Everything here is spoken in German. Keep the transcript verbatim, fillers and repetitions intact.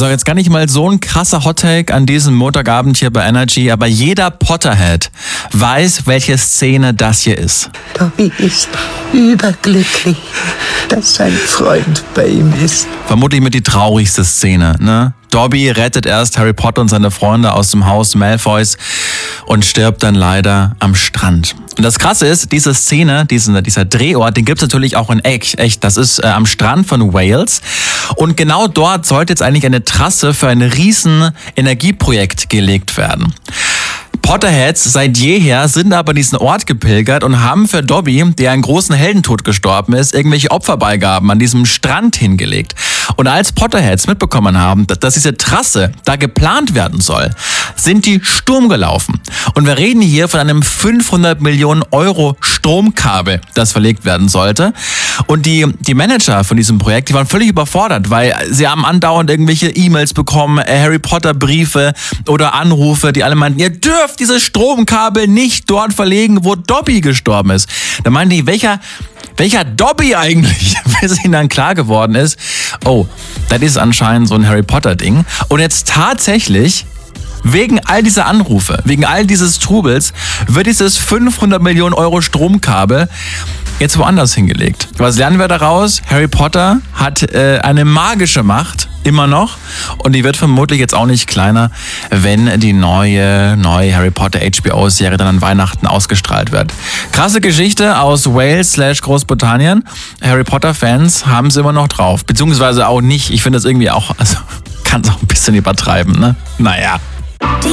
Also jetzt gar nicht mal so ein krasser Hottake an diesem Montagabend hier bei Energy, aber jeder Potterhead weiß, welche Szene das hier ist. Dobby ist überglücklich, dass sein Freund bei ihm ist. Vermutlich mit die traurigste Szene, ne? Dobby rettet erst Harry Potter und seine Freunde aus dem Haus Malfoys und stirbt dann leider am Strand. Und das Krasse ist, diese Szene, diesen, dieser Drehort, den gibt's natürlich auch in echt. echt. Das ist äh, am Strand von Wales. Und genau dort sollte jetzt eigentlich eine Trasse für ein riesen Energieprojekt gelegt werden. Potterheads seit jeher sind aber an diesen Ort gepilgert und haben für Dobby, der einen großen Heldentod gestorben ist, irgendwelche Opferbeigaben an diesem Strand hingelegt. Und als Potterheads mitbekommen haben, dass diese Trasse da geplant werden soll, sind die Sturm gelaufen. Und wir reden hier von einem fünfhundert Millionen Euro Stromkabel, das verlegt werden sollte. Und die, die Manager von diesem Projekt, die waren völlig überfordert, weil sie haben andauernd irgendwelche E-Mails bekommen, Harry Potter Briefe oder Anrufe, die alle meinten, ihr dürft dieses Stromkabel nicht dort verlegen, wo Dobby gestorben ist. Da meinten die, welcher, welcher Dobby eigentlich, bis ihnen dann klar geworden ist, oh, das ist anscheinend so ein Harry Potter Ding. Und jetzt tatsächlich, wegen all dieser Anrufe, wegen all dieses Trubels, wird dieses fünfhundert Millionen Euro Stromkabel jetzt woanders hingelegt. Was lernen wir daraus? Harry Potter hat äh, eine magische Macht, immer noch. Und die wird vermutlich jetzt auch nicht kleiner, wenn die neue, neue Harry Potter H B O-Serie dann an Weihnachten ausgestrahlt wird. Krasse Geschichte aus Wales slash Großbritannien. Harry Potter-Fans haben es immer noch drauf. Beziehungsweise auch nicht. Ich finde das irgendwie auch, also kann es auch ein bisschen übertreiben, ne? Naja. Die